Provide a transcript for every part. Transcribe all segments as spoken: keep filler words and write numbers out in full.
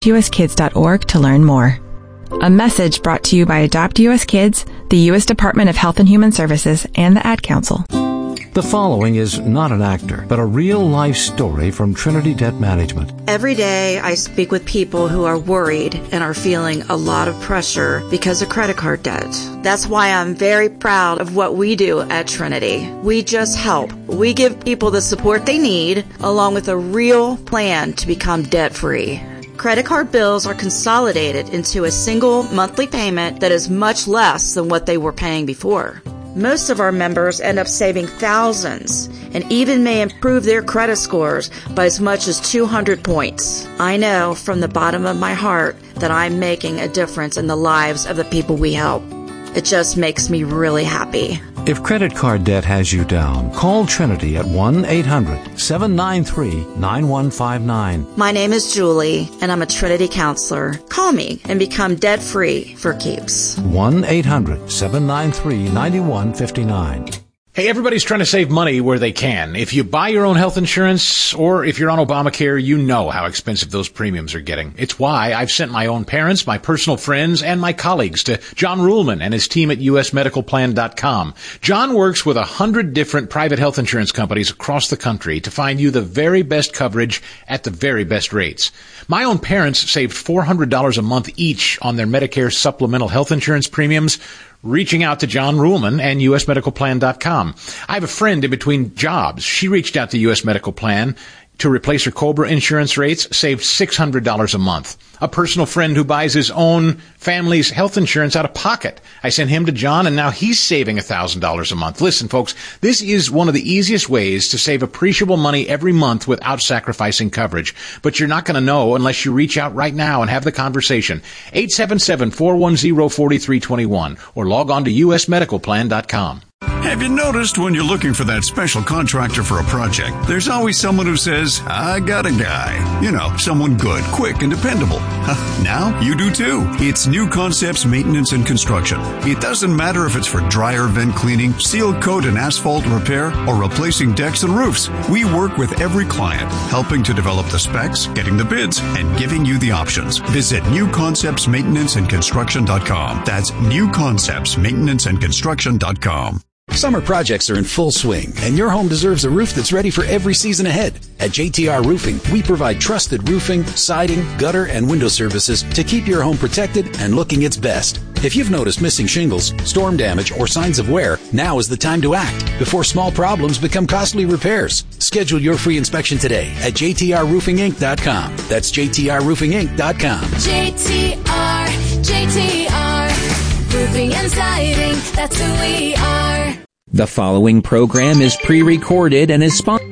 U S kids dot org to learn more. A message brought to you by Adopt U S Kids, the U S Department of Health and Human Services, and the Ad Council. The following is not an actor, but a real-life story from Trinity Debt Management. Every day I speak with people who are worried and are feeling a lot of pressure because of credit card debt. That's why I'm very proud of what we do at Trinity. We just help. We give people the support they need, along with a real plan to become debt-free. Credit card bills are consolidated into a single monthly payment that is much less than what they were paying before. Most of our members end up saving thousands and even may improve their credit scores by as much as two hundred points. I know from the bottom of my heart that I'm making a difference in the lives of the people we help. It just makes me really happy. If credit card debt has you down, call Trinity at one eight hundred seven nine three nine one five nine. My name is Julie, and I'm a Trinity counselor. Call me and become debt-free for keeps. one eight hundred seven nine three nine one five nine. Hey, everybody's trying to save money where they can. If you buy your own health insurance or if you're on Obamacare, you know how expensive those premiums are getting. It's why I've sent my own parents, my personal friends, and my colleagues to John Ruhlman and his team at U S medical plan dot com. John works with a hundred different private health insurance companies across the country to find you the very best coverage at the very best rates. My own parents saved four hundred dollars a month each on their Medicare supplemental health insurance premiums, reaching out to John Ruhlman and U S medical plan dot com. I have a friend in between jobs. She reached out to U S Medical Plan to replace her COBRA insurance rates, saved six hundred dollars a month. A personal friend who buys his own family's health insurance out of pocket. I sent him to John, and now he's saving one thousand dollars a month. Listen, folks, this is one of the easiest ways to save appreciable money every month without sacrificing coverage. But you're not going to know unless you reach out right now and have the conversation. eight seven seven, four one zero, four three two one or log on to U S medical plan dot com. Have you noticed when you're looking for that special contractor for a project, there's always someone who says, I got a guy. You know, someone good, quick, and dependable. Now you do too. It's New Concepts Maintenance and Construction. It doesn't matter if it's for dryer vent cleaning, seal coat and asphalt repair, or replacing decks and roofs. We work with every client, helping to develop the specs, getting the bids, and giving you the options. Visit New Concepts Maintenance and Construction dot com. That's New Concepts Maintenance and Construction dot com. Summer projects are in full swing, and your home deserves a roof that's ready for every season ahead. At J T R Roofing, we provide trusted roofing, siding, gutter, and window services to keep your home protected and looking its best. If you've noticed missing shingles, storm damage, or signs of wear, now is the time to act before small problems become costly repairs. Schedule your free inspection today at J T R roofing inc dot com. That's J T R roofing inc dot com. J T R, J T R, roofing and siding, that's who we are. The following program is pre-recorded and is sponsored.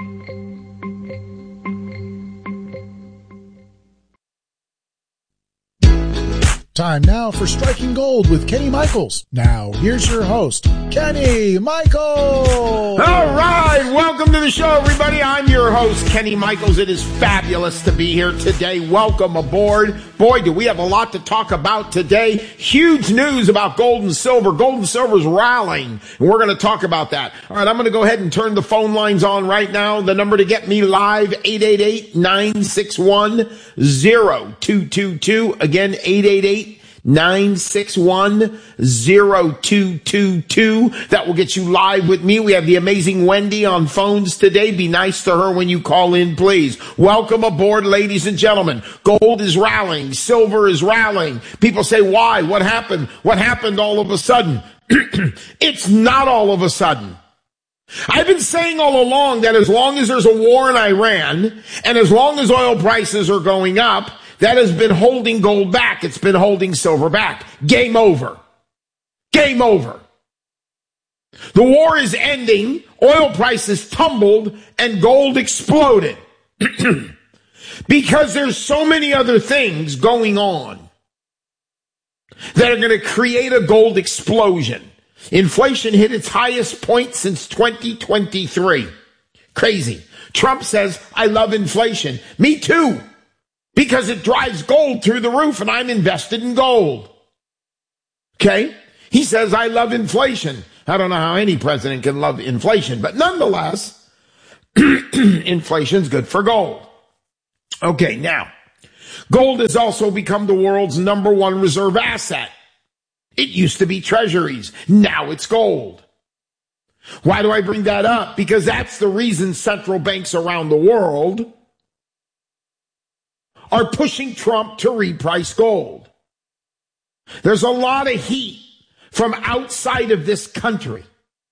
Time now for Striking Gold with Kenny Michaels. Now, here's your host, Kenny Michaels. All right, welcome to the show, everybody. I'm your host, Kenny Michaels. It is fabulous to be here today. Welcome aboard. Boy, do we have a lot to talk about today. Huge news about gold and silver. Gold and silver's rallying, and we're going to talk about that. All right, I'm going to go ahead and turn the phone lines on right now. The number to get me live, eight eight eight, nine six one, zero two two two. Again, eight eight eight, nine six one, zero two two two. That will get you live with me. We have the amazing Wendy on phones today. Be nice to her when you call in, please. Welcome aboard, ladies and gentlemen. Gold is rallying. Silver is rallying. People say, why? What happened? What happened all of a sudden? It's not all of a sudden. I've been saying all along that as long as there's a war in Iran and as long as oil prices are going up, that has been holding gold back. It's been holding silver back. Game over. Game over. The war is ending. Oil prices tumbled and gold exploded. Because there's so many other things going on that are going to create a gold explosion. Inflation hit its highest point since twenty twenty-three. Crazy. Trump says, I love inflation. Me too. Because it drives gold through the roof, and I'm invested in gold. Okay? He says, I love inflation. I don't know how any president can love inflation, but nonetheless, inflation's good for gold. Okay, now, Gold has also become the world's number one reserve asset. It used to be treasuries. Now it's gold. Why do I bring that up? Because that's the reason central banks around the world are pushing Trump to reprice gold. There's a lot of heat from outside of this country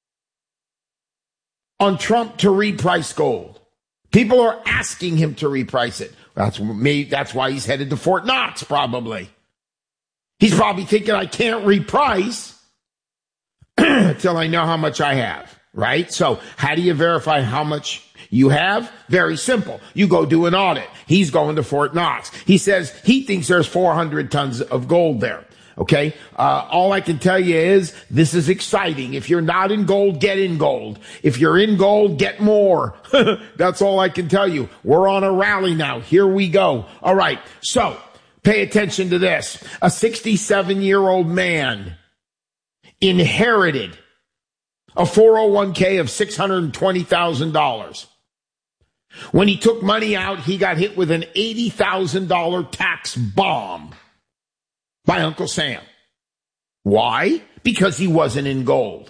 on Trump to reprice gold. People are asking him to reprice it. That's me. That's why he's headed to Fort Knox, probably. He's probably thinking, I can't reprice until I know how much I have, right? So how do you verify how much you have? Very simple. You go do an audit. He's going to Fort Knox. He says he thinks there's four hundred tons of gold there. Okay. Uh, all I can tell you is this is exciting. If you're not in gold, get in gold. If you're in gold, get more. That's all I can tell you. We're on a rally now. Here we go. All right. So pay attention to this. A sixty-seven year old man inherited a four oh one k of six hundred twenty thousand dollars. When he took money out, he got hit with an eighty thousand dollars tax bomb by Uncle Sam. Why? Because he wasn't in gold.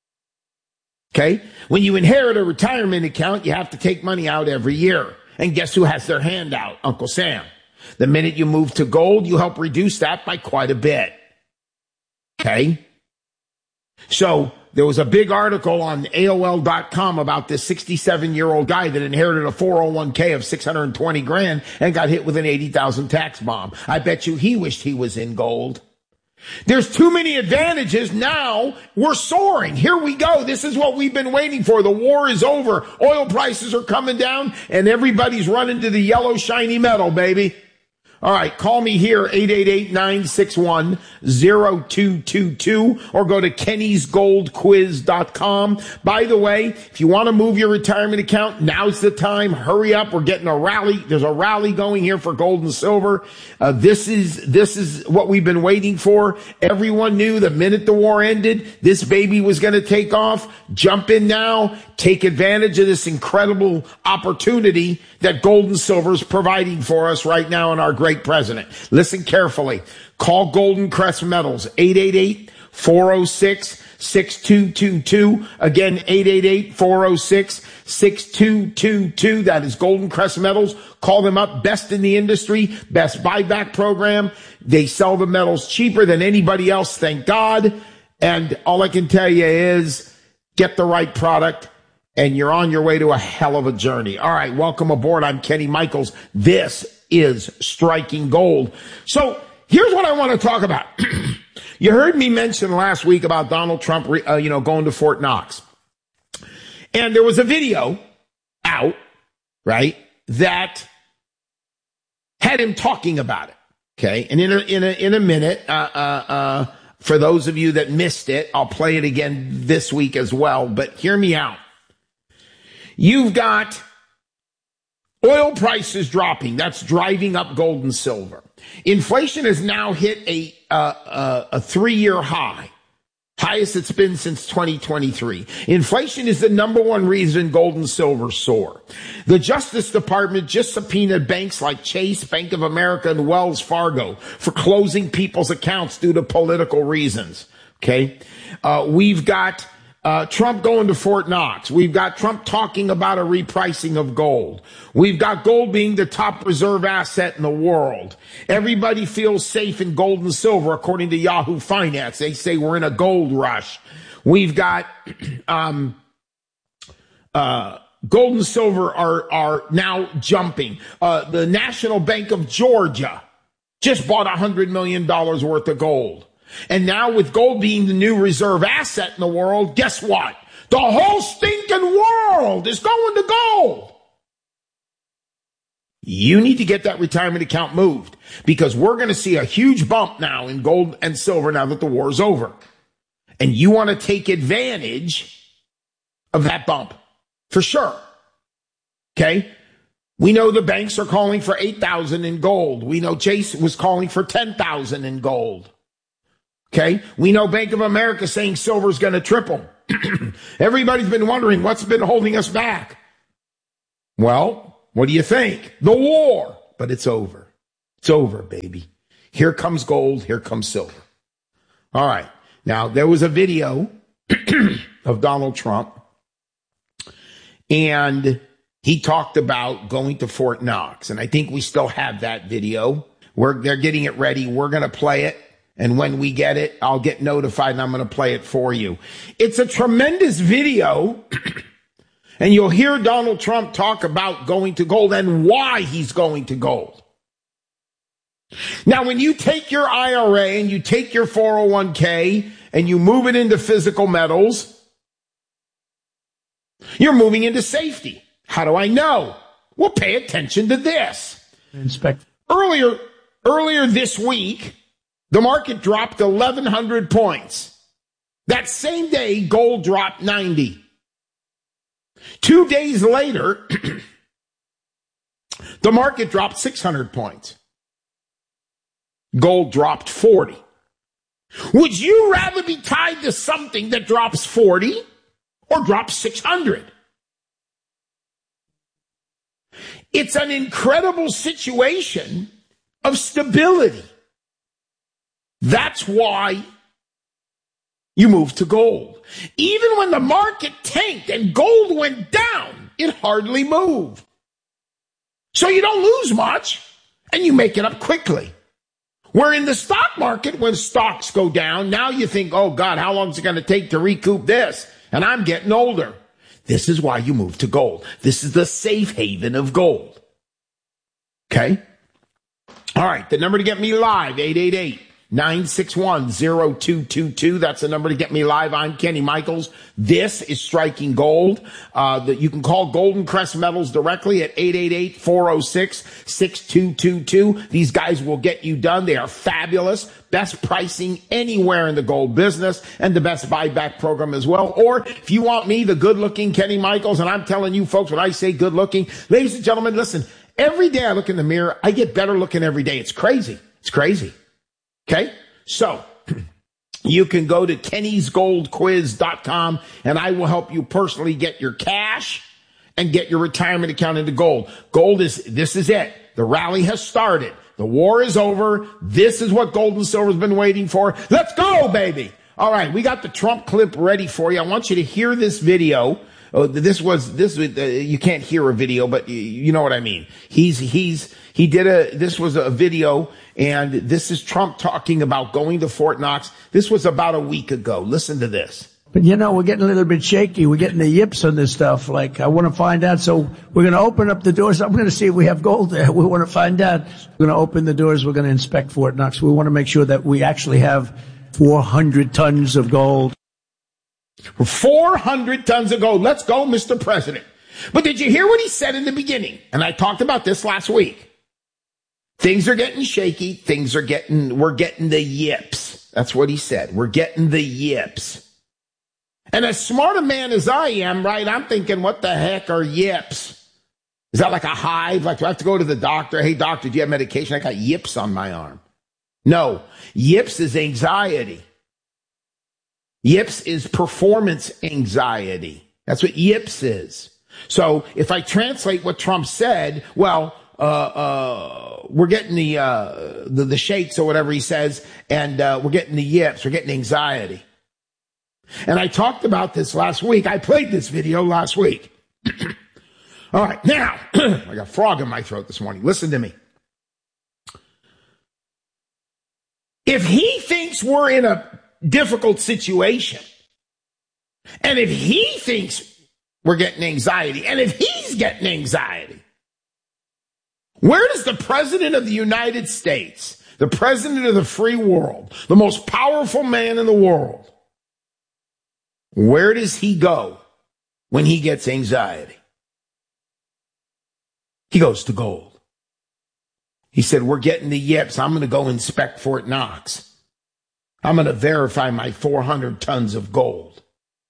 Okay? When you inherit a retirement account, you have to take money out every year. And guess who has their hand out? Uncle Sam. The minute you move to gold, you help reduce that by quite a bit. Okay? So there was a big article on A O L dot com about this sixty-seven year old guy that inherited a four oh one k of six hundred twenty grand and got hit with an eighty thousand tax bomb. I bet you he wished he was in gold. There's too many advantages. Now we're soaring. Here we go. This is what we've been waiting for. The war is over. Oil prices are coming down and everybody's running to the yellow shiny metal, baby. All right, call me here, eight eight eight, nine six one, zero two two two, or go to kennys gold quiz dot com. By the way, if you want to move your retirement account, now's the time. Hurry up. We're getting a rally. There's a rally going here for gold and silver. Uh, this is, this is what we've been waiting for. Everyone knew the minute the war ended, this baby was going to take off. Jump in now. Take advantage of this incredible opportunity that gold and silver is providing for us right now in our great president. Listen carefully. Call Golden Crest Metals, eight eight eight, four oh six, six two two two. Again, eight eight eight, four oh six, six two two two. That is Golden Crest Metals. Call them up. Best in the industry, best buyback program. They sell the metals cheaper than anybody else, thank God. And all I can tell you is get the right product, and you're on your way to a hell of a journey. All right, welcome aboard. I'm Kenny Michaels. This is Striking Gold. So here's what I want to talk about. You heard me mention last week about Donald Trump, uh, you know, going to Fort Knox. And there was a video out, right, that had him talking about it. Okay. And in a, in a, in a minute, uh, uh, uh, for those of you that missed it, I'll play it again this week as well, but hear me out. You've got oil prices dropping. That's driving up gold and silver. Inflation has now hit a, uh, uh, a three-year high. Highest it's been since twenty twenty-three. Inflation is the number one reason gold and silver soar. The Justice Department just subpoenaed banks like Chase, Bank of America, and Wells Fargo for closing people's accounts due to political reasons. Okay? Uh, we've got Uh, Trump going to Fort Knox. We've got Trump talking about a repricing of gold. We've got gold being the top reserve asset in the world. Everybody feels safe in gold and silver, according to Yahoo Finance. They say we're in a gold rush. We've got um, uh, gold and silver are are now jumping. Uh, the National Bank of Georgia just bought one hundred million dollars worth of gold. And now with gold being the new reserve asset in the world, guess what? The whole stinking world is going to gold. You need to get that retirement account moved because we're going to see a huge bump now in gold and silver now that the war is over. And you want to take advantage of that bump for sure. Okay? We know the banks are calling for eight thousand in gold. We know Chase was calling for ten thousand in gold. Okay, we know Bank of America saying silver's going to triple. Everybody's been wondering what's been holding us back. Well, what do you think? The war, but it's over. It's over, baby. Here comes gold. Here comes silver. All right. Now, there was a video of Donald Trump, and he talked about going to Fort Knox. And I think we still have that video. We're, they're getting it ready. We're going to play it. And when we get it, I'll get notified and I'm going to play it for you. It's a tremendous video. And you'll hear Donald Trump talk about going to gold and why he's going to gold. Now, when you take your I R A and you take your four oh one k and you move it into physical metals, you're moving into safety. How do I know? Well, pay attention to this. Inspect. Earlier, earlier this week, the market dropped eleven hundred points. That same day, gold dropped ninety. Two days later, the market dropped six hundred points. Gold dropped forty. Would you rather be tied to something that drops forty or drops six hundred? It's an incredible situation of stability. That's why you move to gold. Even when the market tanked and gold went down, it hardly moved. So you don't lose much, and you make it up quickly. Where in the stock market, when stocks go down, now you think, oh, God, how long is it going to take to recoup this? And I'm getting older. This is why you move to gold. This is the safe haven of gold. Okay? All right, the number to get me live, eight eight eight, nine six one, zero two two two. That's the number to get me live. I'm Kenny Michaels. This is Striking Gold. Uh, that you can call Golden Crest Metals directly at eight eight eight, four oh six, six two two two. These guys will get you done. They are fabulous. Best pricing anywhere in the gold business, and the best buyback program as well. Or if you want me, the good-looking Kenny Michaels, and I'm telling you folks, when I say good-looking, ladies and gentlemen, listen, every day I look in the mirror, I get better looking every day. It's crazy. It's crazy. Okay? So, you can go to kennys gold quiz dot com and I will help you personally get your cash and get your retirement account into gold. Gold is, this is it. The rally has started. The war is over. This is what gold and silver has been waiting for. Let's go, baby. All right. We got the Trump clip ready for you. I want you to hear this video. Oh, this was, this, uh, you can't hear a video, but you, you know what I mean. He's, he's, he did a, this was a video, and this is Trump talking about going to Fort Knox. This was about a week ago. Listen to this. But, you know, we're getting a little bit shaky. We're getting the yips on this stuff. Like, I want to find out. So we're going to open up the doors. I'm going to see if we have gold there. We want to find out. We're going to open the doors. We're going to inspect Fort Knox. We want to make sure that we actually have four hundred tons of gold. four hundred tons of gold. Let's go, Mister President. But did you hear what he said in the beginning? And I talked about this last week. Things are getting shaky. Things are getting, we're getting the yips. That's what he said. We're getting the yips. And as smart a man as I am, right, I'm thinking, what the heck are yips? Is that like a hive? Like, do I have to go to the doctor? Hey, doctor, do you have medication? I got yips on my arm. No, yips is anxiety. Yips is performance anxiety. That's what yips is. So if I translate what Trump said, well, uh, uh, we're getting the, uh, the, the shakes or whatever he says, and, uh, we're getting the yips, we're getting anxiety. And I talked about this last week. I played this video last week. All right. Now, I got a frog in my throat this morning. Listen to me. If he thinks we're in a difficult situation, and if he thinks we're getting anxiety, and if he's getting anxiety, where does the President of the United States, the President of the free world, the most powerful man in the world, where does he go when he gets anxiety? He goes to gold. He said, we're getting the yips. I'm going to go inspect Fort Knox. I'm going to verify my four hundred tons of gold.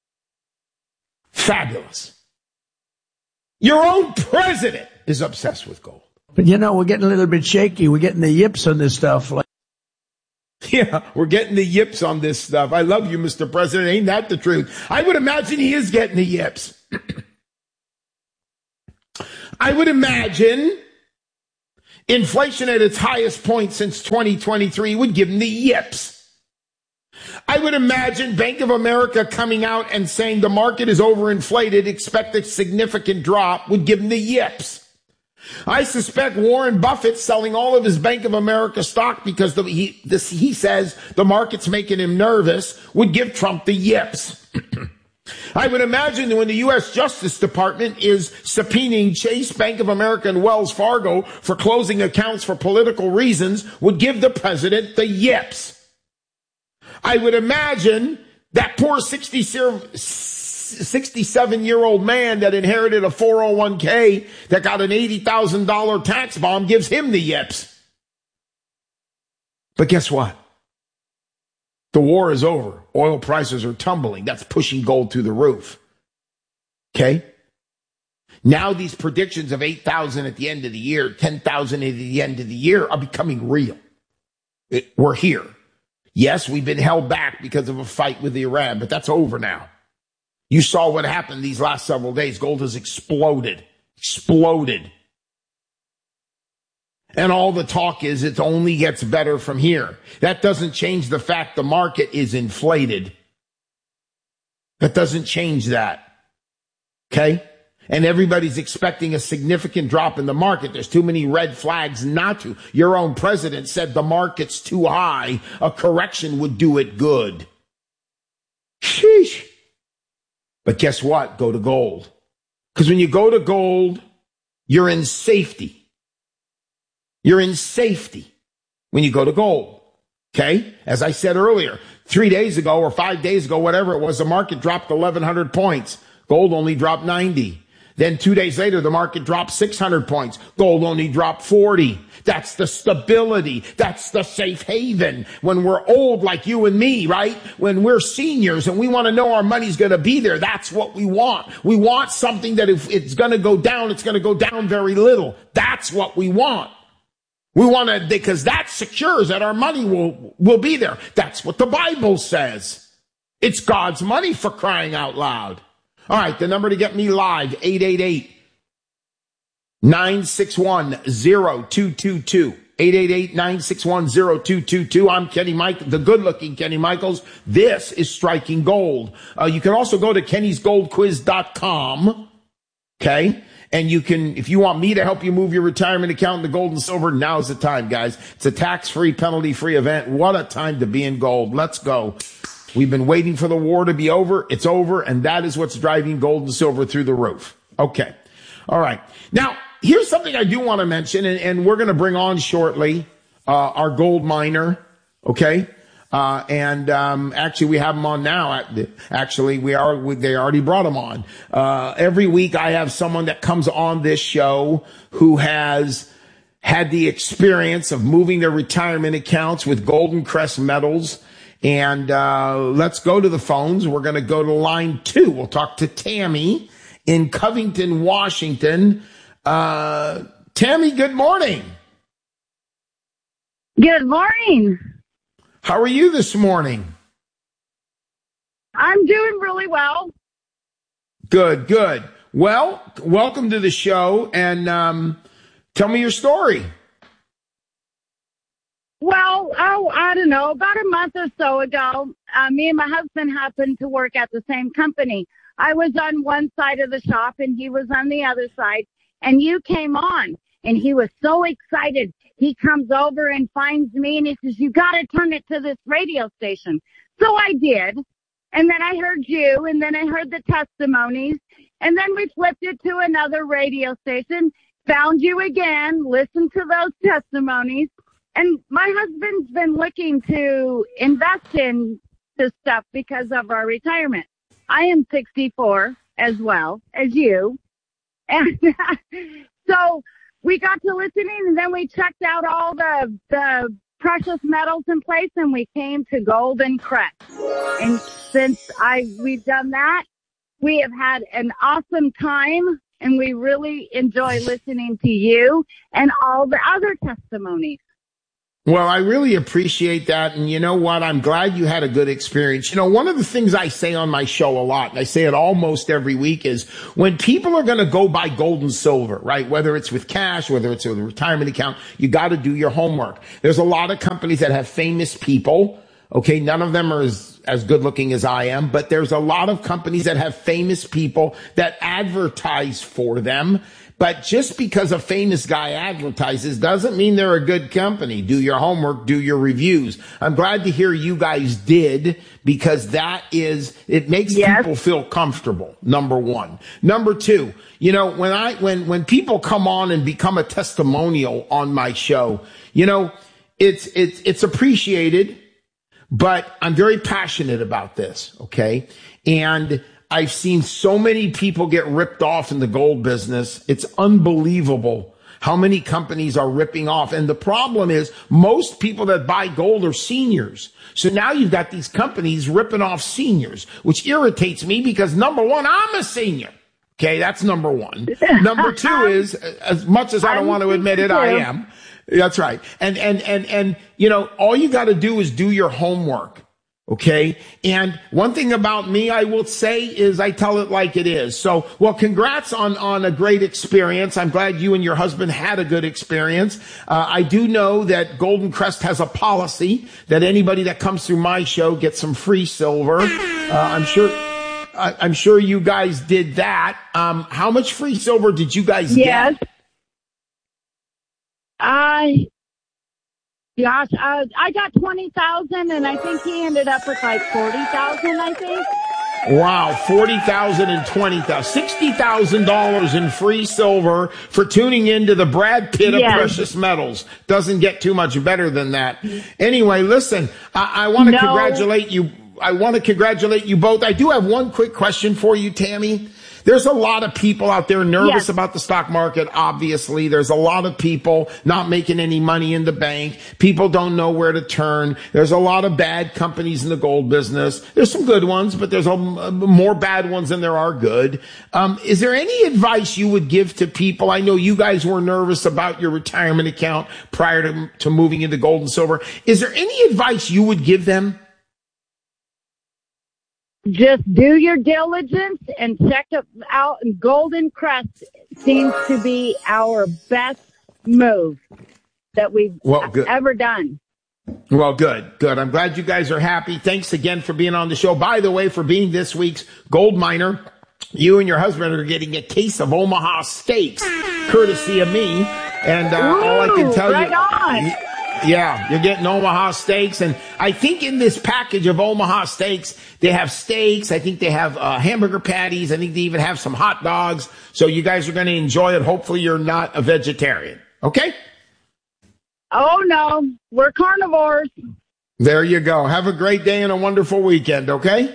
Fabulous. Your own president is obsessed with gold. But, you know, we're getting a little bit shaky. We're getting the yips on this stuff. Like, yeah, we're getting the yips on this stuff. I love you, Mister President. Ain't that the truth? I would imagine he is getting the yips. I would imagine inflation at its highest point since twenty twenty-three would give them the yips. I would imagine Bank of America coming out and saying the market is overinflated, expect a significant drop, would give them the yips. I suspect Warren Buffett selling all of his Bank of America stock because the, he, this, he says the market's making him nervous would give Trump the yips. I would imagine that when the U S Justice Department is subpoenaing Chase, Bank of America, and Wells Fargo for closing accounts for political reasons would give the president the yips. I would imagine that poor sixty-seven-year-old man that inherited a four oh one k that got an eighty thousand dollars tax bomb gives him the yips. But guess what? The war is over. Oil prices are tumbling. That's pushing gold through the roof. Okay? Now these predictions of eight thousand at the end of the year, ten thousand at the end of the year are becoming real. It, we're here. Yes, we've been held back because of a fight with Iran, but that's over now. You saw what happened these last several days. Gold has exploded. Exploded. And all the talk is it only gets better from here. That doesn't change the fact the market is inflated. That doesn't change that. Okay? And everybody's expecting a significant drop in the market. There's too many red flags not to. Your own president said the market's too high. A correction would do it good. Sheesh. But guess what? Go to gold. Because when you go to gold, you're in safety. You're in safety when you go to gold. Okay? As I said earlier, three days ago or five days ago, whatever it was, the market dropped eleven hundred points. Gold only dropped ninety. Then two days later, the market dropped six hundred points. Gold only dropped forty. That's the stability. That's the safe haven. When we're old like you and me, right? When we're seniors and we want to know our money's going to be there, that's what we want. We want something that if it's going to go down, it's going to go down very little. That's what we want. We want to, because that secures that our money will, will be there. That's what the Bible says. It's God's money, for crying out loud. All right, the number to get me live, eight eight eight, nine six one, zero two two two. eight eight eight, nine six one, zero two two two. I'm Kenny Mike, the good-looking Kenny Michaels. This is Striking Gold. Uh, you can also go to kennys gold quiz dot com, okay? And you can, if you want me to help you move your retirement account into gold and silver, now's the time, guys. It's a tax-free, penalty-free event. What a time to be in gold. Let's go. We've been waiting for the war to be over. It's over, and that is what's driving gold and silver through the roof. Okay. All right. Now, here's something I do want to mention, and, and we're going to bring on shortly uh, our gold miner, okay? Uh, and um, actually, we have him on now. Actually, we are. We, they already brought him on. Uh, every week, I have someone that comes on this show who has had the experience of moving their retirement accounts with Golden Crest metals. And uh, let's go to the phones. We're going to go to line two. We'll talk to Tammy in Covington, Washington. Uh, Tammy, good morning. Good morning. How are you this morning? I'm doing really well. Good, good. Well, welcome to the show, and um, tell me your story. Well, oh, I don't know, about a month or so ago, uh, me and my husband happened to work at the same company. I was on one side of the shop, and he was on the other side, and you came on, and he was so excited. He comes over and finds me, and he says, you got to turn it to this radio station. So I did, and then I heard you, and then I heard the testimonies, and then we flipped it to another radio station, found you again, listened to those testimonies, and my husband's been looking to invest in this stuff because of our retirement. I am sixty-four as well as you, and so we got to listening, and then we checked out all the the precious metals in place, and we came to Golden Crest. And since I we've done that, we have had an awesome time, and we really enjoy listening to you and all the other testimonies. Well, I really appreciate that. And you know what? I'm glad you had a good experience. You know, one of the things I say on my show a lot, and I say it almost every week, is when people are going to go buy gold and silver, right? Whether it's with cash, whether it's with a retirement account, you got to do your homework. There's a lot of companies that have famous people. Okay. None of them are as, as good looking as I am, but there's a lot of companies that have famous people that advertise for them. But just because a famous guy advertises doesn't mean they're a good company. Do your homework, do your reviews. I'm glad to hear you guys did, because that is, it makes yes. people feel comfortable. Number one. Number two, you know, when I, when, when people come on and become a testimonial on my show, you know, it's, it's, it's appreciated, but I'm very passionate about this. Okay. And I've seen so many people get ripped off in the gold business. It's unbelievable how many companies are ripping off. And the problem is most people that buy gold are seniors. So now you've got these companies ripping off seniors, which irritates me because, number one, I'm a senior. Okay, that's number one. Number two is, as much as I don't want to admit it, I am. That's right. And, and, and, and, you know, all you got to do is do your homework. Okay. And one thing about me, I will say, is I tell it like it is. So, well, congrats on, on a great experience. I'm glad you and your husband had a good experience. Uh, I do know that Golden Crest has a policy that anybody that comes through my show gets some free silver. Uh, I'm sure, I, I'm sure you guys did that. Um, how much free silver did you guys yes. get? I, Gosh, uh, I got twenty thousand, and I think he ended up with like forty thousand, I think. Wow, forty thousand and twenty thousand, sixty thousand dollars in free silver for tuning into the Brad Pitt yes. of precious metals. Doesn't get too much better than that. Anyway, listen, I, I want to no. congratulate you. I want to congratulate you both. I do have one quick question for you, Tammy. There's a lot of people out there nervous yes. about the stock market, obviously. There's a lot of people not making any money in the bank. People don't know where to turn. There's a lot of bad companies in the gold business. There's some good ones, but there's a, more bad ones than there are good. Um, is there any advice you would give to people? I know you guys were nervous about your retirement account prior to, to moving into gold and silver. Is there any advice you would give them? Just do your diligence and check it out. And Golden Crest seems to be our best move that we've well, ever done. Well, good, good. I'm glad you guys are happy. Thanks again for being on the show. By the way, for being this week's gold miner, you and your husband are getting a case of Omaha Steaks, courtesy of me. And uh, Ooh, all I can tell right you. On. Yeah, you're getting Omaha Steaks. And I think in this package of Omaha Steaks, they have steaks. I think they have uh, hamburger patties. I think they even have some hot dogs. So you guys are going to enjoy it. Hopefully you're not a vegetarian. Okay? Oh, no. We're carnivores. There you go. Have a great day and a wonderful weekend, okay?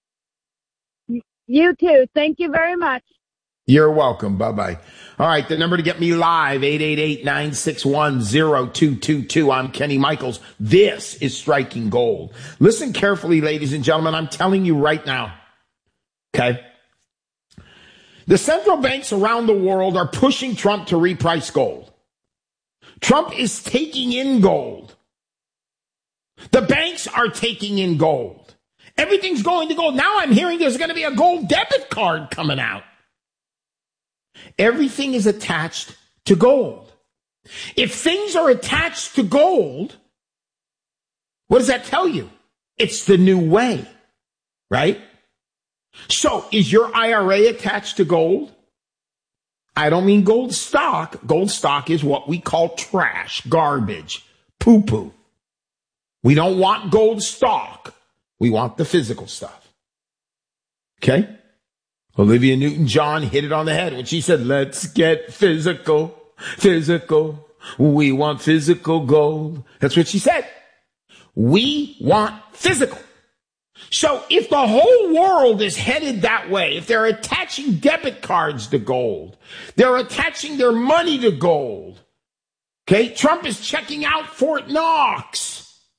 You too. Thank you very much. You're welcome. Bye-bye. All right, the number to get me live, eight eight eight, nine six one, zero two two two. I'm Kenny Michaels. This is Striking Gold. Listen carefully, ladies and gentlemen. I'm telling you right now, okay? The central banks around the world are pushing Trump to reprice gold. Trump is taking in gold. The banks are taking in gold. Everything's going to gold. Now I'm hearing there's going to be a gold debit card coming out. Everything is attached to gold. If things are attached to gold, what does that tell you? It's the new way, right? So is your I R A attached to gold? I don't mean gold stock. Gold stock is what we call trash, garbage, poo-poo. We don't want gold stock. We want the physical stuff. Okay? Olivia Newton-John hit it on the head when she said, let's get physical, physical. We want physical gold. That's what she said. We want physical. So if the whole world is headed that way, if they're attaching debit cards to gold, they're attaching their money to gold, okay? Trump is checking out Fort Knox.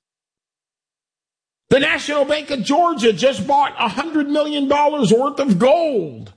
The National Bank of Georgia just bought one hundred million dollars worth of gold.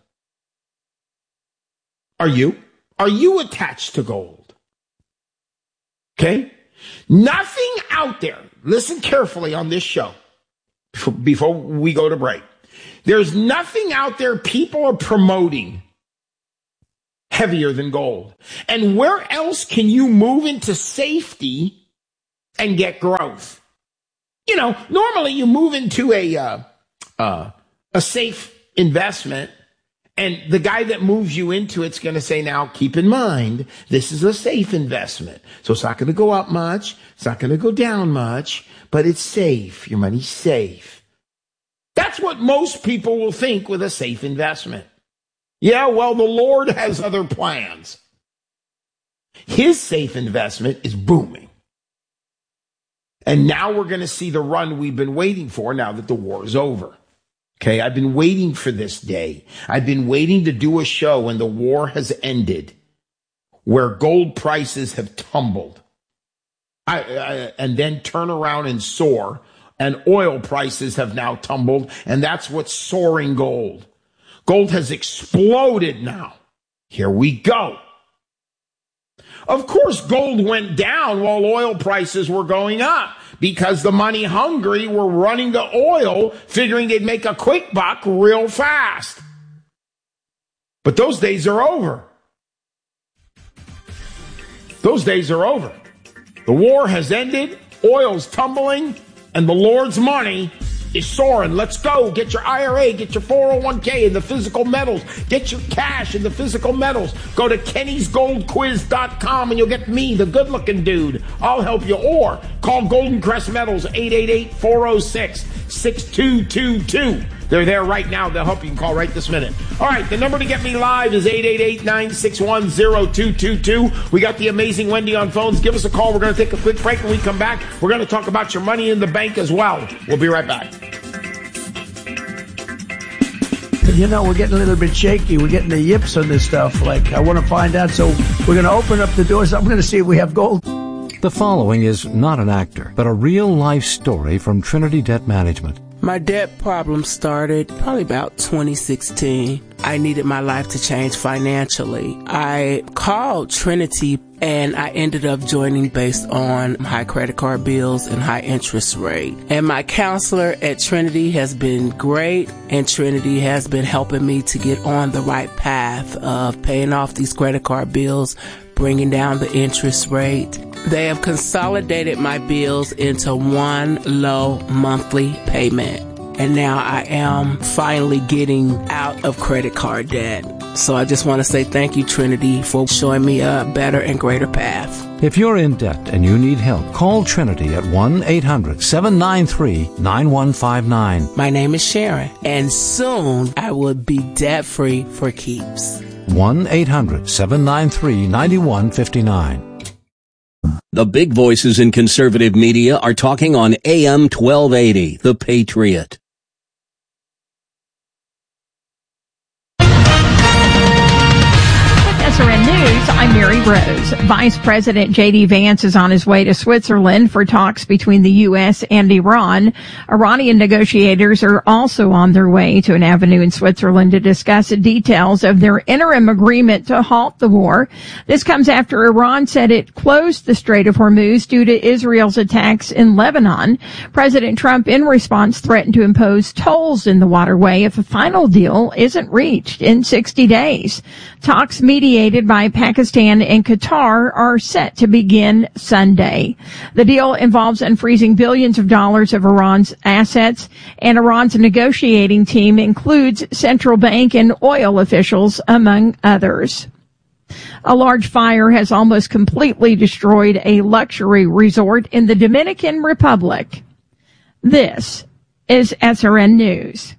Are you? Are you attached to gold? Okay? Nothing out there, listen carefully on this show before we go to break. There's nothing out there people are promoting heavier than gold. And where else can you move into safety and get growth? You know, normally you move into a uh, uh, a safe investment, and the guy that moves you into it's going to say, now, keep in mind, this is a safe investment. So it's not going to go up much. It's not going to go down much, but it's safe. Your money's safe. That's what most people will think with a safe investment. Yeah, well, the Lord has other plans. His safe investment is booming. And now we're going to see the run we've been waiting for now that the war is over. Okay, I've been waiting for this day. I've been waiting to do a show when the war has ended, where gold prices have tumbled, I, I, and then turn around and soar, and oil prices have now tumbled, and that's what's soaring gold. Gold has exploded now. Here we go. Of course, gold went down while oil prices were going up because the money hungry were running to oil, figuring they'd make a quick buck real fast. But those days are over. Those days are over. The war has ended, oil's tumbling, and the Lord's money is soaring. Let's go. Get your I R A, get your four oh one k in the physical metals, get your cash in the physical metals. Go to Kenny's Gold Quiz dot com and you'll get me, the good-looking dude. I'll help you. Or call Golden Crest Metals, eight eight eight, four oh six, six two two two. They're there right now. They'll help you. You can call right this minute. All right, the number to get me live is eight eight eight, nine six one, zero two two two. We got the amazing Wendy on phones. Give us a call. We're going to take a quick break. When we come back, we're going to talk about your money in the bank as well. We'll be right back. You know, we're getting a little bit shaky. We're getting the yips on this stuff. Like, I want to find out, so we're going to open up the doors. I'm going to see if we have gold. The following is not an actor, but a real-life story from Trinity Debt Management. My debt problem started probably about twenty sixteen. I needed my life to change financially. I called Trinity and I ended up joining based on high credit card bills and high interest rate. And my counselor at Trinity has been great, and Trinity has been helping me to get on the right path of paying off these credit card bills, bringing down the interest rate. They have consolidated my bills into one low monthly payment. And now I am finally getting out of credit card debt. So I just want to say thank you, Trinity, for showing me a better and greater path. If you're in debt and you need help, call Trinity at one eight hundred, seven nine three, nine one five nine. My name is Sharon, and soon I will be debt-free for keeps. one eight hundred, seven nine three, nine one five nine. The big voices in conservative media are talking on A M twelve eighty, The Patriot. S R N News, I'm Mary Rose. Vice President J D Vance is on his way to Switzerland for talks between the U S and Iran. Iranian negotiators are also on their way to an avenue in Switzerland to discuss the details of their interim agreement to halt the war. This comes after Iran said it closed the Strait of Hormuz due to Israel's attacks in Lebanon. President Trump, in response, threatened to impose tolls in the waterway if a final deal isn't reached in sixty days. Talks mediated by Pakistan and Qatar are set to begin Sunday. The deal involves unfreezing billions of dollars of Iran's assets, and Iran's negotiating team includes central bank and oil officials, among others. A large fire has almost completely destroyed a luxury resort in the Dominican Republic. This is S R N News.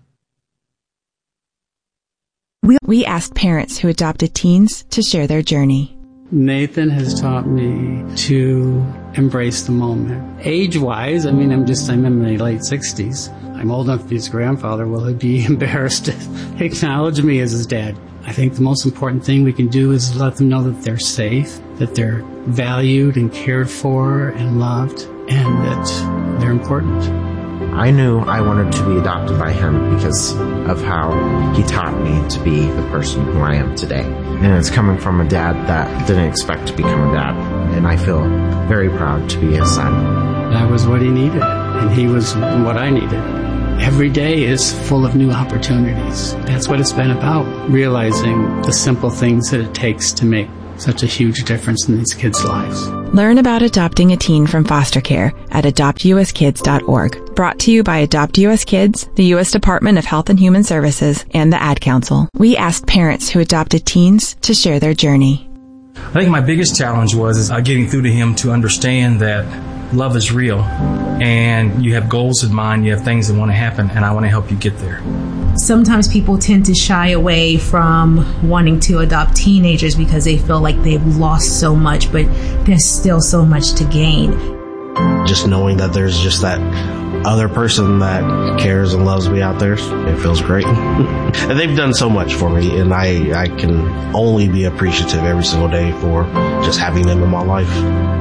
We asked parents who adopted teens to share their journey. Nathan has taught me to embrace the moment. Age-wise, I mean, I'm just, I'm in my late sixties. I'm old enough to be his grandfather. Will he be embarrassed to acknowledge me as his dad? I think the most important thing we can do is let them know that they're safe, that they're valued and cared for and loved, and that they're important. I knew I wanted to be adopted by him because of how he taught me to be the person who I am today. And it's coming from a dad that didn't expect to become a dad. And I feel very proud to be his son. That was what he needed, and he was what I needed. Every day is full of new opportunities. That's what it's been about, realizing the simple things that it takes to make such a huge difference in these kids' lives. Learn about adopting a teen from foster care at adopt u s kids dot org. Brought to you by Adopt U S Kids, the U S Department of Health and Human Services, and the Ad Council. We asked parents who adopted teens to share their journey. I think my biggest challenge was is uh, getting through to him to understand that love is real, and you have goals in mind, you have things that want to happen, and I want to help you get there. Sometimes people tend to shy away from wanting to adopt teenagers because they feel like they've lost so much, but there's still so much to gain. Just knowing that there's just that other person that cares and loves me out there, it feels great. And they've done so much for me, and I, I can only be appreciative every single day for just having them in my life.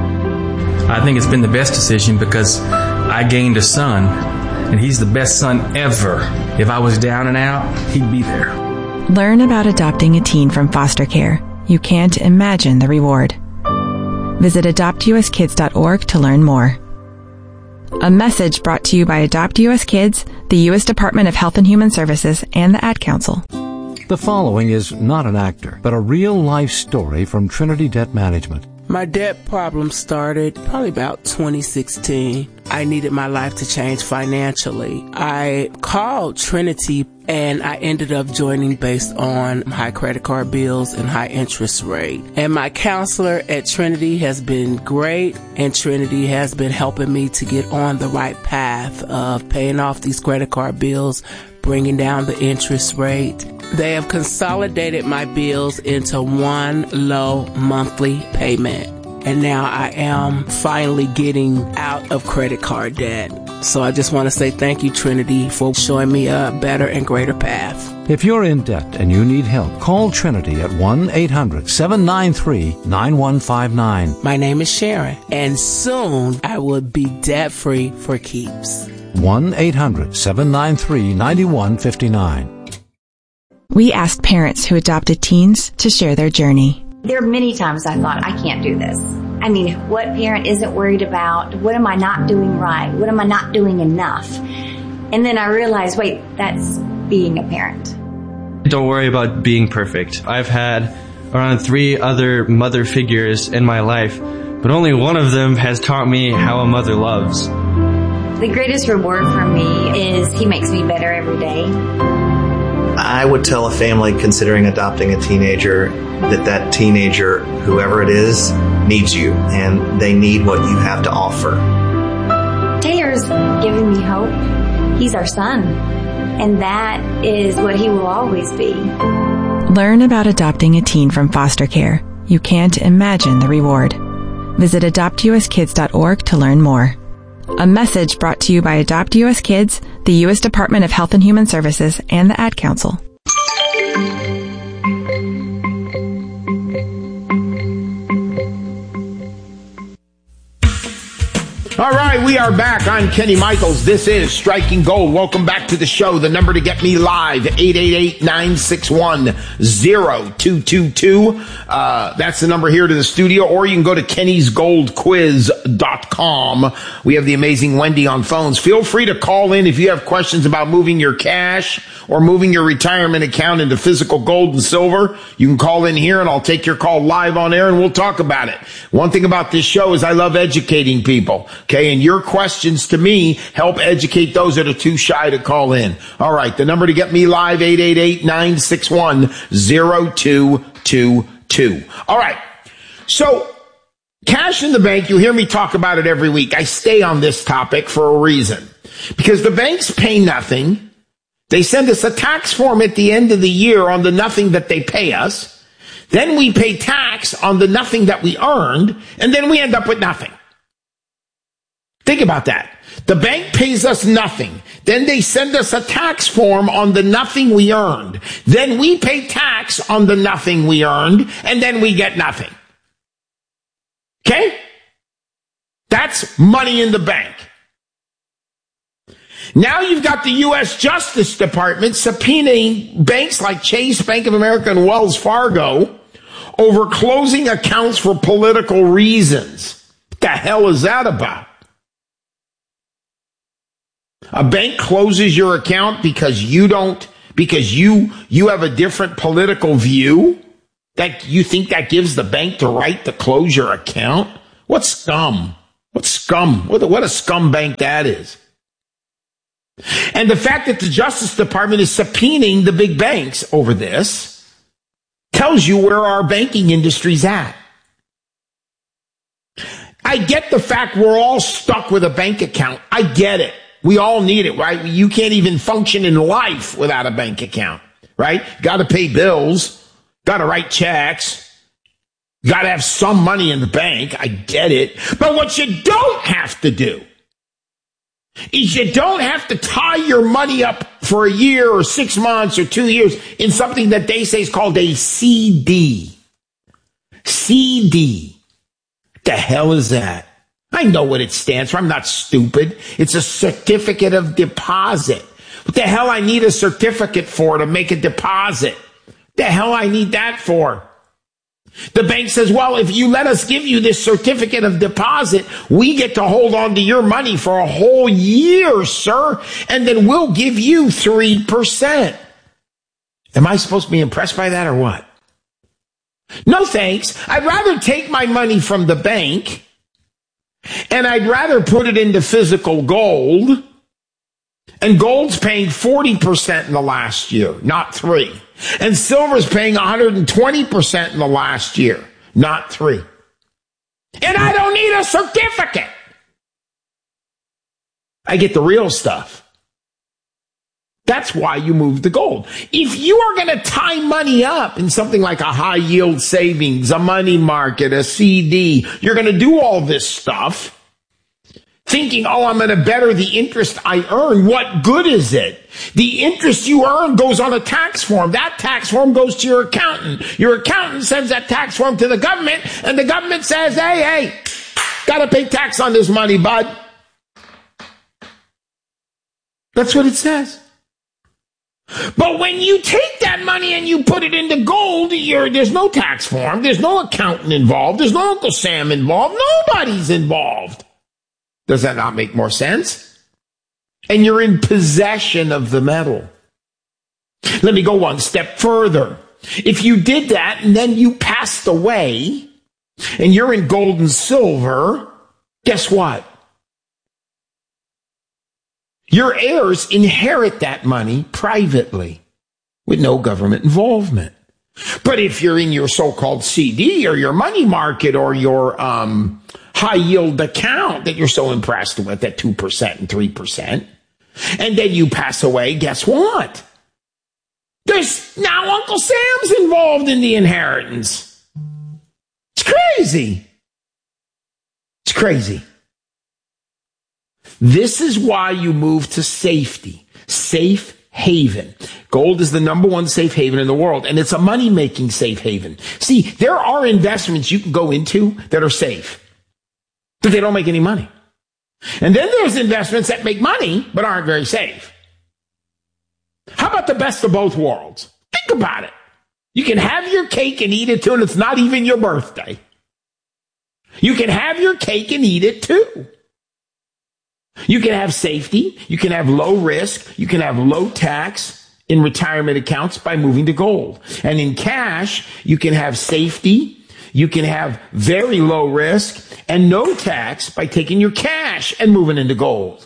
I think it's been the best decision because I gained a son, and he's the best son ever. If I was down and out, he'd be there. Learn about adopting a teen from foster care. You can't imagine the reward. Visit adopt u s kids dot org to learn more. A message brought to you by Adopt U S Kids, the U S Department of Health and Human Services, and the Ad Council. The following is not an actor, but a real-life story from Trinity Debt Management. My debt problem started probably about twenty sixteen. I needed my life to change financially. I called Trinity and I ended up joining based on high credit card bills and high interest rate. And my counselor at Trinity has been great, and Trinity has been helping me to get on the right path of paying off these credit card bills, bringing down the interest rate. They have consolidated my bills into one low monthly payment. And now I am finally getting out of credit card debt. So I just want to say thank you, Trinity, for showing me a better and greater path. If you're in debt and you need help, call Trinity at one eight hundred seven nine three nine one five nine. My name is Sharon, and soon I will be debt-free for keeps. one eight hundred seven nine three nine one five nine. We asked parents who adopted teens to share their journey. There are many times I thought, I can't do this. I mean, what parent isn't worried about, what am I not doing right? What am I not doing enough? And then I realized, wait, that's being a parent. Don't worry about being perfect. I've had around three other mother figures in my life, but only one of them has taught me how a mother loves. The greatest reward for me is he makes me better every day. I would tell a family considering adopting a teenager that that teenager, whoever it is, needs you, and they need what you have to offer. Taylor's giving me hope. He's our son, and that is what he will always be. Learn about adopting a teen from foster care. You can't imagine the reward. Visit adopt u s kids dot org to learn more. A message brought to you by Adopt U S Kids, the U S Department of Health and Human Services, and the Ad Council. All right, we are back. I'm Kenny Michaels. This is Striking Gold. Welcome back to the show. The number to get me live, eight eight eight, nine six one, zero two two two. Uh, that's the number here to the studio, or you can go to kennys gold quiz dot com. We have the amazing Wendy on phones. Feel free to call in if you have questions about moving your cash or moving your retirement account into physical gold and silver. You can call in here and I'll take your call live on air and we'll talk about it. One thing about this show is I love educating people. Okay, and your questions to me help educate those that are too shy to call in. All right, the number to get me live, eight eight eight, nine six one, zero two two two. All right, so cash in the bank, you hear me talk about it every week. I stay on this topic for a reason. Because the banks pay nothing. They send us a tax form at the end of the year on the nothing that they pay us. Then we pay tax on the nothing that we earned, and then we end up with nothing. Think about that. The bank pays us nothing. Then they send us a tax form on the nothing we earned. Then we pay tax on the nothing we earned, and then we get nothing. Okay? That's money in the bank. Now you've got the U S Justice Department subpoenaing banks like Chase, Bank of America, and Wells Fargo over closing accounts for political reasons. What the hell is that about? A bank closes your account because you don't, because you, you have a different political view? That you think that gives the bank the right to close your account? What scum? What scum? What, what a scum bank that is. And the fact that the Justice Department is subpoenaing the big banks over this tells you where our banking industry's at. I get the fact we're all stuck with a bank account. I get it. We all need it, right? You can't even function in life without a bank account, right? Got to pay bills, got to write checks, got to have some money in the bank. I get it. But what you don't have to do is you don't have to tie your money up for a year or six months or two years in something that they say is called a C D. C D. What the hell is that? I know what it stands for. I'm not stupid. It's a certificate of deposit. What the hell I need a certificate for to make a deposit? What the hell I need that for? The bank says, well, if you let us give you this certificate of deposit, we get to hold on to your money for a whole year, sir, and then we'll give you three percent. Am I supposed to be impressed by that or what? No, thanks. I'd rather take my money from the bank, and I'd rather put it into physical gold, and gold's paying forty percent in the last year, not three. And silver's paying one hundred twenty percent in the last year, not three. And I don't need a certificate. I get the real stuff. That's why you move to gold. If you are going to tie money up in something like a high yield savings, a money market, a C D, you're going to do all this stuff thinking, oh, I'm going to better the interest I earn. What good is it? The interest you earn goes on a tax form. That tax form goes to your accountant. Your accountant sends that tax form to the government, and the government says, hey, hey, got to pay tax on this money, bud. That's what it says. But when you take that money and you put it into gold, you're, there's no tax form, there's no accountant involved, there's no Uncle Sam involved, nobody's involved. Does that not make more sense? And you're in possession of the metal. Let me go one step further. If you did that and then you passed away and you're in gold and silver, guess what? Your heirs inherit that money privately with no government involvement. But if you're in your so-called C D or your money market or your um, high-yield account that you're so impressed with at two percent and three percent, and then you pass away, guess what? There's now Uncle Sam's involved in the inheritance. It's crazy. It's crazy. This is why you move to safety, safe haven. Gold is the number one safe haven in the world, and it's a money-making safe haven. See, there are investments you can go into that are safe, but they don't make any money. And then there's investments that make money, but aren't very safe. How about the best of both worlds? Think about it. You can have your cake and eat it too, and it's not even your birthday. You can have your cake and eat it too. You can have safety, you can have low risk, you can have low tax in retirement accounts by moving to gold. And in cash, you can have safety, you can have very low risk and no tax by taking your cash and moving into gold.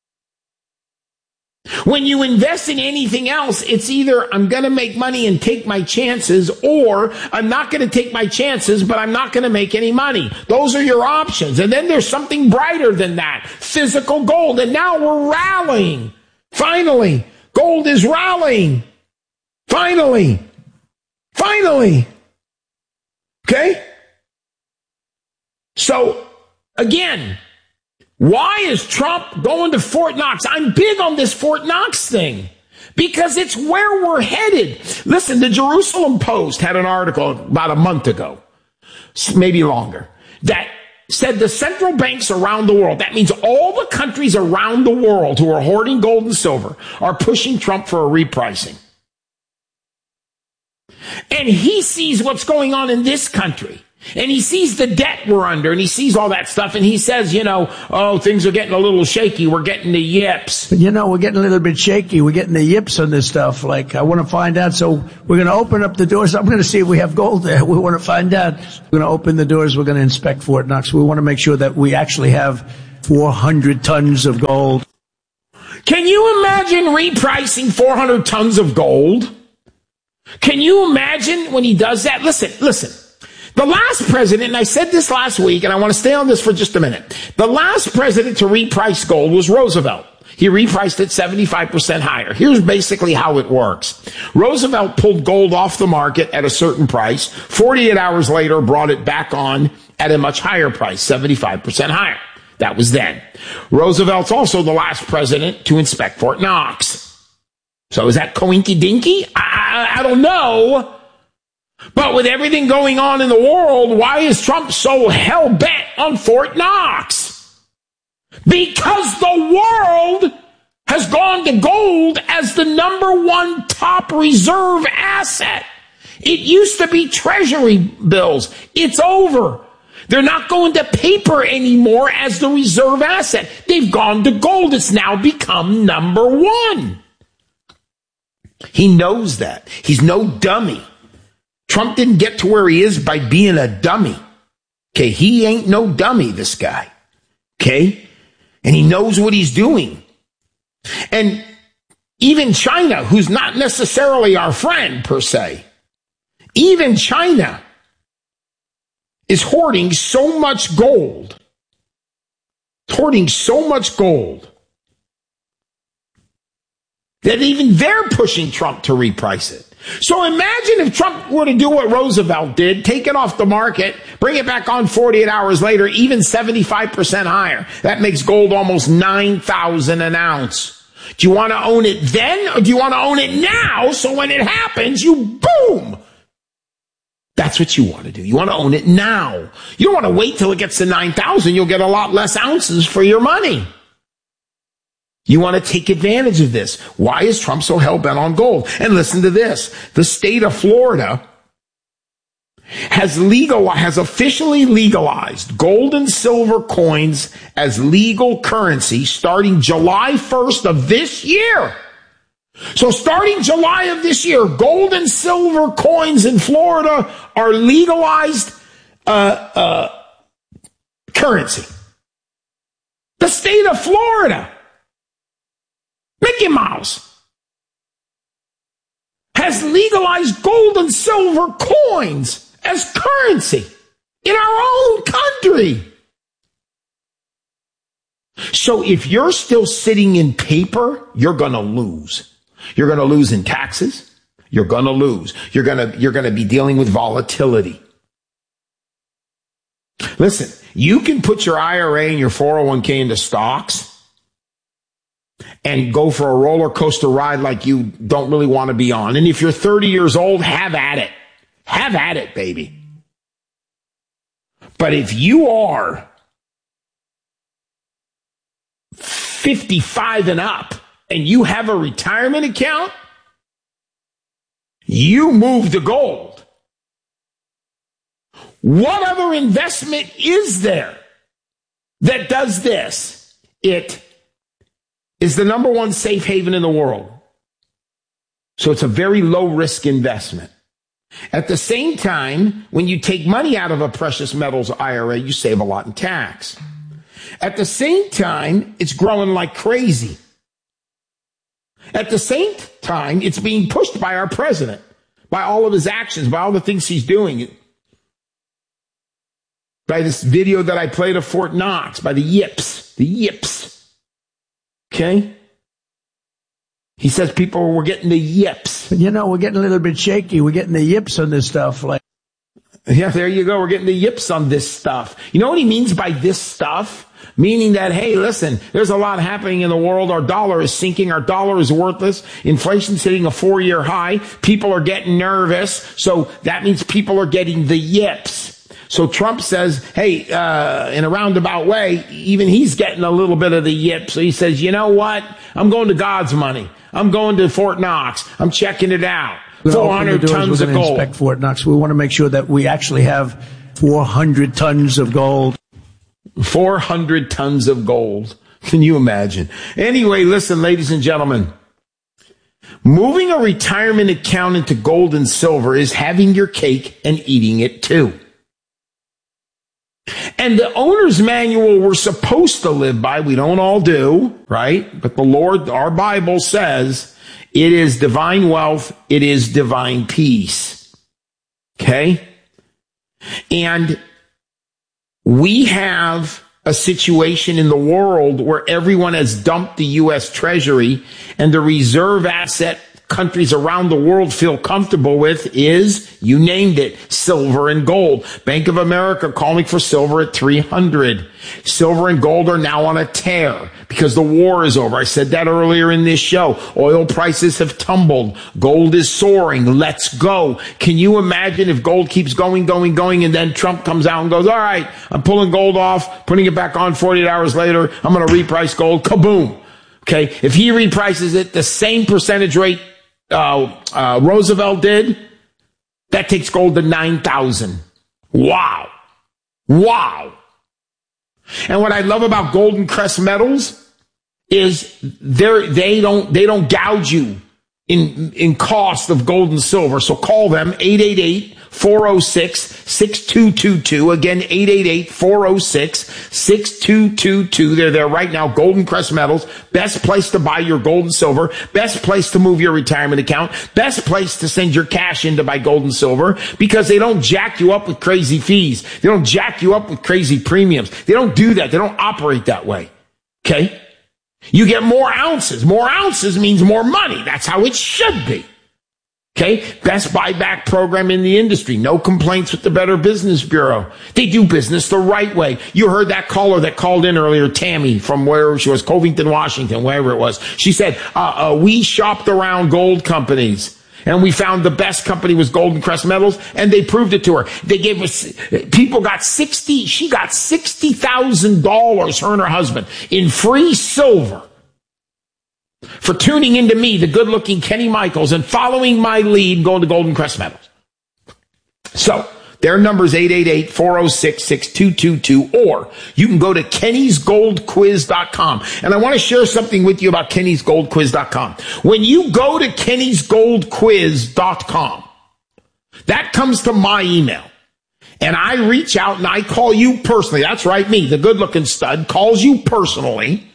When you invest in anything else, it's either I'm going to make money and take my chances, or I'm not going to take my chances, but I'm not going to make any money. Those are your options. And then there's something brighter than that, physical gold. And now we're rallying. Finally, gold is rallying. Finally. Finally. Okay? So, again, why is Trump going to Fort Knox? I'm big on this Fort Knox thing because it's where we're headed. Listen, the Jerusalem Post had an article about a month ago, maybe longer, that said the central banks around the world, that means all the countries around the world who are hoarding gold and silver, are pushing Trump for a repricing. And he sees what's going on in this country. And he sees the debt we're under, and he sees all that stuff, and he says, you know, oh, things are getting a little shaky. We're getting the yips. You know, we're getting a little bit shaky. We're getting the yips on this stuff. Like, I want to find out. So we're going to open up the doors. I'm going to see if we have gold there. We want to find out. We're going to open the doors. We're going to inspect Fort Knox. We want to make sure that we actually have four hundred tons of gold. Can you imagine repricing four hundred tons of gold? Can you imagine when he does that? Listen, listen. The last president, and I said this last week, and I want to stay on this for just a minute. The last president to reprice gold was Roosevelt. He repriced it seventy-five percent higher. Here's basically how it works. Roosevelt pulled gold off the market at a certain price. forty-eight hours later, brought it back on at a much higher price, seventy-five percent higher. That was then. Roosevelt's also the last president to inspect Fort Knox. So is that coinky-dinky? I, I, I don't know. But with everything going on in the world, why is Trump so hell-bent on Fort Knox? Because the world has gone to gold as the number one top reserve asset. It used to be treasury bills. It's over. They're not going to paper anymore as the reserve asset. They've gone to gold. It's now become number one. He knows that. He's no dummy. Trump didn't get to where he is by being a dummy. Okay, he ain't no dummy, this guy. Okay? And he knows what he's doing. And even China, who's not necessarily our friend, per se, even China is hoarding so much gold, hoarding so much gold, that even they're pushing Trump to reprice it. So imagine if Trump were to do what Roosevelt did, take it off the market, bring it back on forty-eight hours later, even seventy-five percent higher. That makes gold almost nine thousand an ounce. Do you want to own it then, or do you want to own it now so when it happens, you boom? That's what you want to do. You want to own it now. You don't want to wait till it gets to nine thousand. You'll get a lot less ounces for your money. You want to take advantage of this. Why is Trump so hell-bent on gold? And listen to this. The state of Florida has legal, has officially legalized gold and silver coins as legal currency starting July first of this year. So starting July of this year, gold and silver coins in Florida are legalized uh, uh, currency. The state of Florida, Mickey Mouse, has legalized gold and silver coins as currency in our own country. So if you're still sitting in paper, you're going to lose. You're going to lose in taxes. You're going to lose. You're going to, you're going to be dealing with volatility. Listen, you can put your I R A and your four oh one k into stocks and go for a roller coaster ride like you don't really want to be on. And if you're thirty years old, have at it. Have at it, baby. But if you are fifty-five and up and you have a retirement account, you move to gold. What other investment is there that does this? It is the number one safe haven in the world. So it's a very low risk investment. At the same time, when you take money out of a precious metals I R A, you save a lot in tax. At the same time, it's growing like crazy. At the same time, it's being pushed by our president, by all of his actions, by all the things he's doing, by this video that I played of Fort Knox, by the yips, the yips. Okay? He says people were getting the yips. You know, we're getting a little bit shaky. We're getting the yips on this stuff. Like, yeah, there you go. We're getting the yips on this stuff. You know what he means by this stuff? Meaning that, hey, listen, there's a lot happening in the world. Our dollar is sinking. Our dollar is worthless. Inflation's hitting a four-year high. People are getting nervous. So that means people are getting the yips. So Trump says, hey, uh, in a roundabout way, even he's getting a little bit of the yip. So he says, you know what? I'm going to God's money. I'm going to Fort Knox. I'm checking it out. four hundred tons of gold. Inspect Fort Knox. We want to make sure that we actually have four hundred tons of gold. four hundred tons of gold. Can you imagine? Anyway, listen, ladies and gentlemen. Moving a retirement account into gold and silver is having your cake and eating it too. And the owner's manual we're supposed to live by, we don't all do, right? But the Lord, our Bible says, it is divine wealth, it is divine peace. Okay? And we have a situation in the world where everyone has dumped the U S Treasury, and the reserve asset countries around the world feel comfortable with is, you named it, silver and gold. Bank of America calling for silver at three hundred. Silver and gold are now on a tear because the war is over. I said that earlier in this show. Oil prices have tumbled. Gold is soaring. Let's go. Can you imagine if gold keeps going, going, going, and then Trump comes out and goes, all right, I'm pulling gold off, putting it back on forty-eight hours later. I'm going to reprice gold. Kaboom. Okay. If he reprices it the same percentage rate Uh, uh, Roosevelt did, that takes gold to nine thousand. Wow. Wow. And what I love about Golden Crest Metals is they're, they don't, they don't gouge you in, in cost of gold and silver. So call them eight eight eight, four oh six, six two two two. Again, eight eight eight, four oh six, six two two two. They're there right now. Golden Crest Metals. Best place to buy your gold and silver. Best place to move your retirement account. Best place to send your cash in to buy gold and silver, because they don't jack you up with crazy fees. They don't jack you up with crazy premiums. They don't do that. They don't operate that way. Okay? You get more ounces. More ounces means more money. That's how it should be. Okay, best buyback program in the industry. No complaints with the Better Business Bureau. They do business the right way. You heard that caller that called in earlier, Tammy, from where she was, Covington, Washington, wherever it was. She said, uh, uh, we shopped around gold companies, and we found the best company was Golden Crest Metals, and they proved it to her. They gave us, people got sixty, she got sixty thousand dollars, her and her husband, in free silver for tuning into me, the good-looking Kenny Michaels, and following my lead, going to Golden Crest Metals. So, their number is eight eight eight, four oh six, six two two two, or you can go to kennys gold quiz dot com. And I want to share something with you about kennys gold quiz dot com. When you go to kennys gold quiz dot com, that comes to my email. And I reach out and I call you personally. That's right, me, the good-looking stud, calls you personally.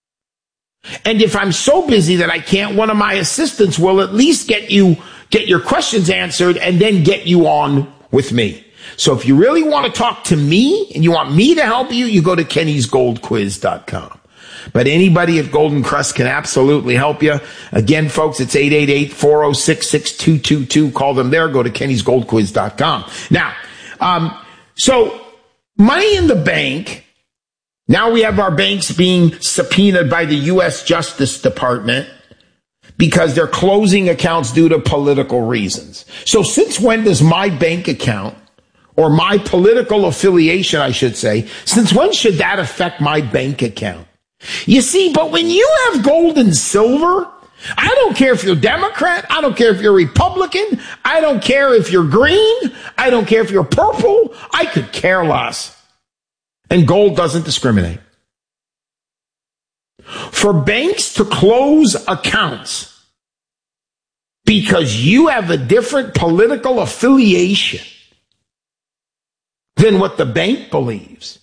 And if I'm so busy that I can't, one of my assistants will at least get you, get your questions answered and then get you on with me. So if you really want to talk to me and you want me to help you, you go to kennys gold quiz dot com. But anybody at Golden Crest can absolutely help you. Again, folks, it's eight eight eight, four oh six, six two two two. Call them there. Go to kennys gold quiz dot com. Now, um, so money in the bank. Now we have our banks being subpoenaed by the U S Justice Department because they're closing accounts due to political reasons. So since when does my bank account, or my political affiliation, I should say, since when should that affect my bank account? You see, but when you have gold and silver, I don't care if you're Democrat, I don't care if you're Republican, I don't care if you're green, I don't care if you're purple, I could care less. And gold doesn't discriminate. For banks to close accounts because you have a different political affiliation than what the bank believes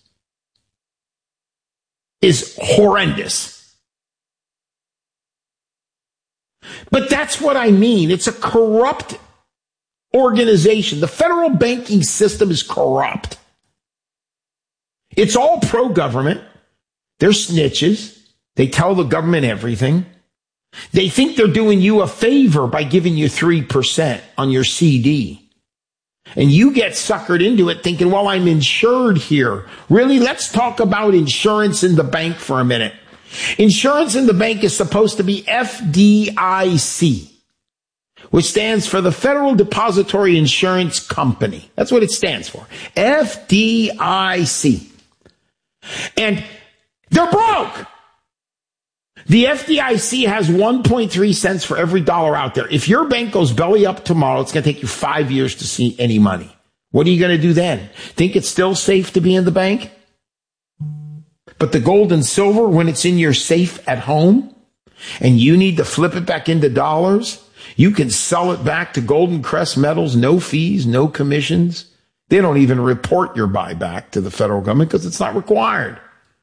is horrendous. But that's what I mean. It's a corrupt organization. The federal banking system is corrupt. It's all pro-government. They're snitches. They tell the government everything. They think they're doing you a favor by giving you three percent on your C D. And you get suckered into it thinking, well, I'm insured here. Really? Let's talk about insurance in the bank for a minute. Insurance in the bank is supposed to be F D I C, which stands for the Federal Depository Insurance Company. That's what it stands for. F D I C. And they're broke. The F D I C has one point three cents for every dollar out there. If your bank goes belly up tomorrow, it's going to take you five years to see any money. What are you going to do then? Think it's still safe to be in the bank? But the gold and silver, when it's in your safe at home and you need to flip it back into dollars, you can sell it back to Golden Crest Metals, no fees, no commissions. They don't even report your buyback to the federal government because it's not required.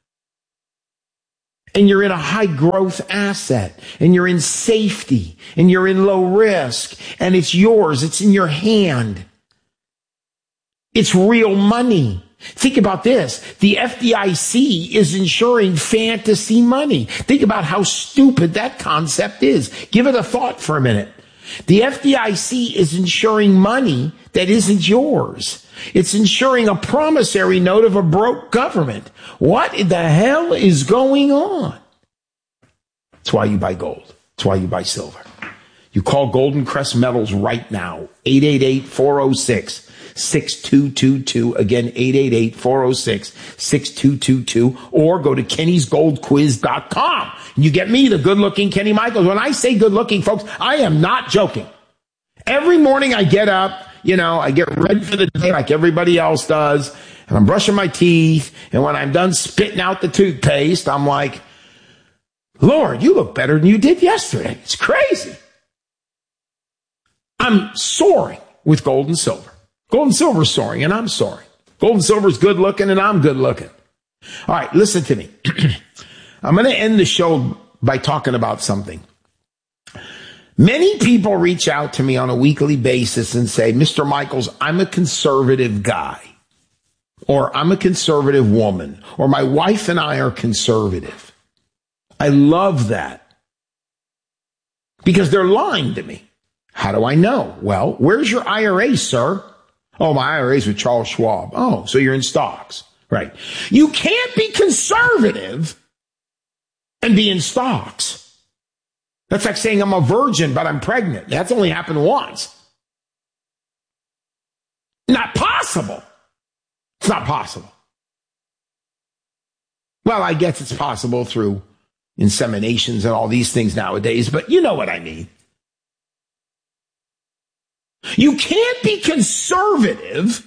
And you're in a high growth asset, and you're in safety, and you're in low risk, and it's yours. It's in your hand. It's real money. Think about this. The F D I C is insuring fantasy money. Think about how stupid that concept is. Give it a thought for a minute. The F D I C is insuring money that isn't yours. It's insuring a promissory note of a broke government. What the hell is going on? That's why you buy gold. That's why you buy silver. You call Golden Crest Metals right now. eight eight eight, four oh six, six two two two. Again, eight eight eight, four oh six, six two two two. Or go to kennys gold quiz dot com. You get me, the good-looking Kenny Michaels. When I say good-looking, folks, I am not joking. Every morning I get up, you know, I get ready for the day like everybody else does, and I'm brushing my teeth, and when I'm done spitting out the toothpaste, I'm like, Lord, you look better than you did yesterday. It's crazy. I'm soaring with gold and silver. Gold and silver is soaring, and I'm soaring. Gold and silver is good-looking, and I'm good-looking. All right, listen to me. I'm going to end the show by talking about something. Many people reach out to me on a weekly basis and say, Mister Michaels, I'm a conservative guy, or I'm a conservative woman, or my wife and I are conservative. I love that because they're lying to me. How do I know? Well, where's your I R A, sir? Oh, my I R A's with Charles Schwab. Oh, so you're in stocks, right? You can't be conservative and be in stocks. That's like saying I'm a virgin, but I'm pregnant. That's only happened once. Not possible. It's not possible. Well, I guess it's possible through inseminations and all these things nowadays, but you know what I mean. You can't be conservative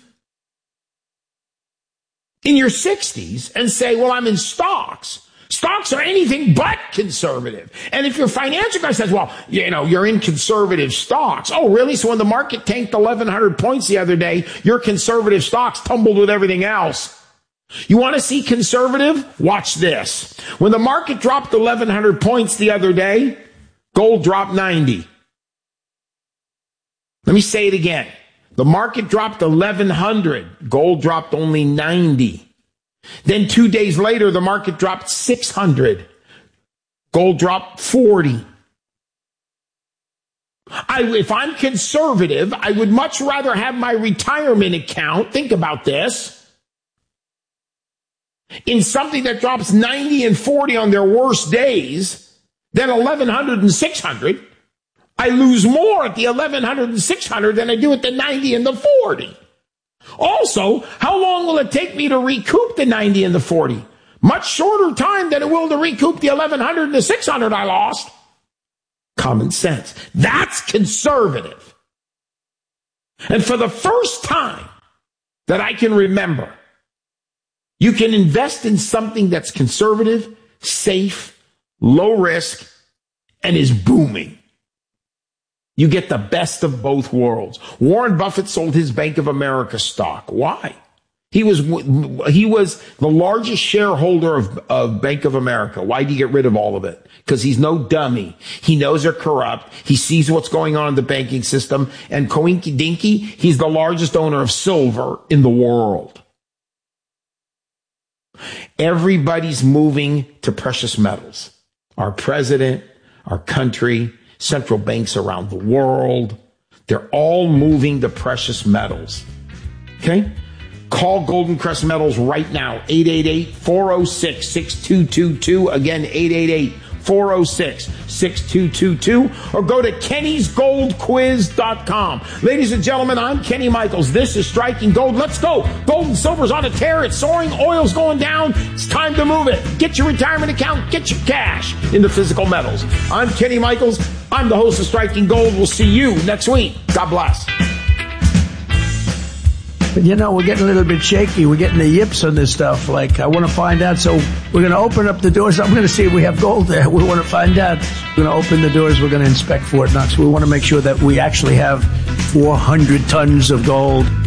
in your sixties and say, well, I'm in stocks. Stocks are anything but conservative. And if your financial guy says, well, you know, you're in conservative stocks. Oh, really? So when the market tanked eleven hundred points the other day, your conservative stocks tumbled with everything else. You want to see conservative? Watch this. When the market dropped eleven hundred points the other day, gold dropped ninety. Let me say it again. The market dropped eleven hundred. Gold dropped only ninety. Then two days later, the market dropped six hundred. Gold dropped forty. I, if I'm conservative, I would much rather have my retirement account, think about this, in something that drops ninety and forty on their worst days than eleven hundred and six hundred. I lose more at the eleven hundred and six hundred than I do at the ninety and the forty. Also, how long will it take me to recoup the ninety and the forty? Much shorter time than it will to recoup the eleven hundred and the six hundred I lost. Common sense. That's conservative. And for the first time that I can remember, you can invest in something that's conservative, safe, low risk, and is booming. You get the best of both worlds. Warren Buffett sold his Bank of America stock. Why? He was he was the largest shareholder of, of Bank of America. Why did he get rid of all of it? Because he's no dummy. He knows they're corrupt. He sees what's going on in the banking system. And coinky dinky, he's the largest owner of silver in the world. Everybody's moving to precious metals. Our president, our country, central banks around the world, they're all moving to precious metals. Okay? Call Golden Crest Metals right now, eight eight eight, four oh six, six two two two. Again, eight eight eight, four oh six, six two two two, or go to kennys gold quiz dot com. Ladies and gentlemen, I'm Kenny Michaels. This is Striking Gold. Let's go. Gold and silver's on a tear. It's soaring. Oil's going down. It's time to move it. Get your retirement account. Get your cash into physical metals. I'm Kenny Michaels. I'm the host of Striking Gold. We'll see you next week. God bless. But you know, we're getting a little bit shaky. We're getting the yips on this stuff. Like, I want to find out. So we're going to open up the doors. I'm going to see if we have gold there. We want to find out. We're going to open the doors. We're going to inspect Fort Knox. We want to make sure that we actually have four hundred tons of gold.